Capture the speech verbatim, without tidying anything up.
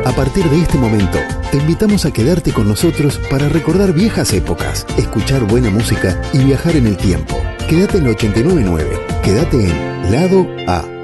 A partir de este momento, te invitamos a quedarte con nosotros para recordar viejas épocas, escuchar buena música y viajar en el tiempo. Quédate en ochenta y nueve punto nueve. Quédate en Lado A.